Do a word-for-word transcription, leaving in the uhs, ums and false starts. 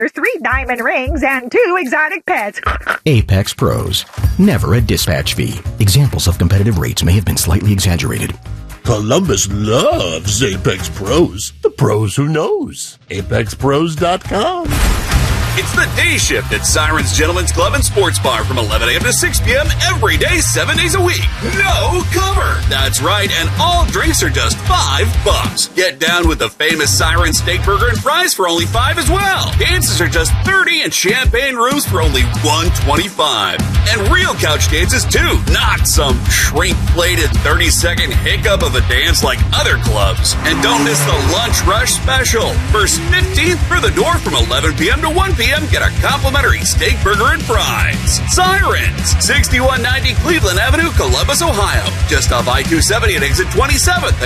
three diamond rings, and two exotic pets. Apex Pros. Never a dispatch fee. Examples of competitive rates may have been slightly exaggerated. Columbus loves Apex Pros. The pros who knows. Apex Pros dot com. It's the day shift at Sirens Gentlemen's Club and Sports Bar from eleven a.m. to six p.m. every day, seven days a week. No cover. That's right, and all drinks are just five bucks. Get down with the famous Siren Steak Burger and fries for only five as well. Dances are just thirty, and champagne rooms for only one twenty-five. And real couch dances too, not some shrink-plated thirty-second hiccup of a dance like other clubs. And don't miss the lunch rush special. First fifteenth for the door from eleven p.m. to one p.m. Get a complimentary steak burger and fries. Sirens, sixty-one ninety Cleveland Avenue, Columbus, Ohio. Just off I two seventy at exit twenty-seventh.